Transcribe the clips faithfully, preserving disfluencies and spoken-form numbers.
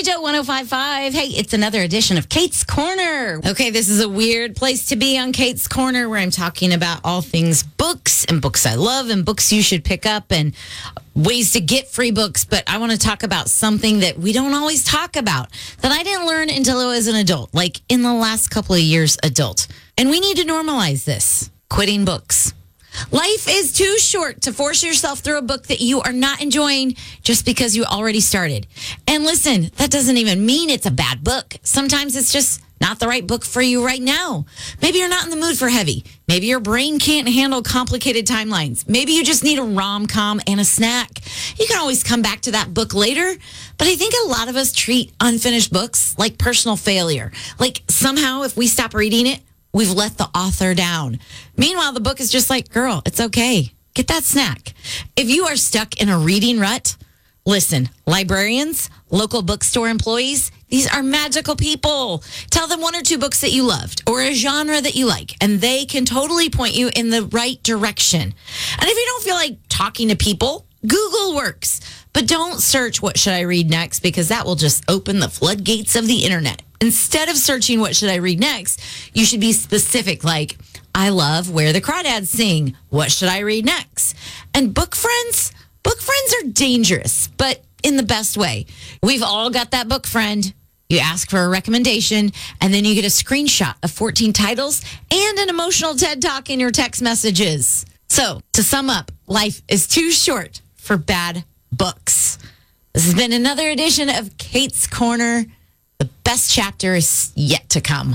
K J O one oh five point five. Hey, it's another edition of Kate's Corner. Okay, this is a weird place to be on Kate's Corner where I'm talking about all things books and books I love and books you should pick up and ways to get free books. But I want to talk about something that we don't always talk about that I didn't learn until I was an adult, like in the last couple of years adult. And we need to normalize this. Quitting books. Life is too short to force yourself through a book that you are not enjoying just because you already started. And listen, that doesn't even mean it's a bad book. Sometimes it's just not the right book for you right now. Maybe you're not in the mood for heavy. Maybe your brain can't handle complicated timelines. Maybe you just need a rom-com and a snack. You can always come back to that book later. But I think a lot of us treat unfinished books like personal failure. Like somehow if we stop reading it, we've let the author down. Meanwhile, the book is just like, girl, it's okay. Get that snack. If you are stuck in a reading rut, listen, librarians, local bookstore employees, these are magical people. Tell them one or two books that you loved or a genre that you like, and they can totally point you in the right direction. And if you don't feel like talking to people, Google works. But don't search what should I read next, because that will just open the floodgates of the internet. Instead of searching what should I read next, you should be specific, like, I love Where the Crawdads Sing. What should I read next? And book friends? Book friends are dangerous, but in the best way. We've all got that book friend. You ask for a recommendation, and then you get a screenshot of fourteen titles and an emotional TED Talk in your text messages. So, to sum up, life is too short for bad books. This has been another edition of Kate's Corner. The best chapter is yet to come.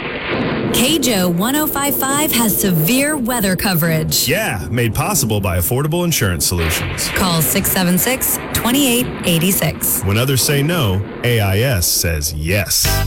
K J O one oh five point five has severe weather coverage. Yeah, made possible by Affordable Insurance Solutions. Call six seven six, two eight eight six. When others say no, A I S says yes.